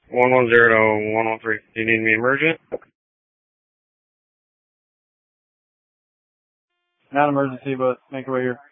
110 to 113. Do you need me emergent? Not emergency, but make your way here.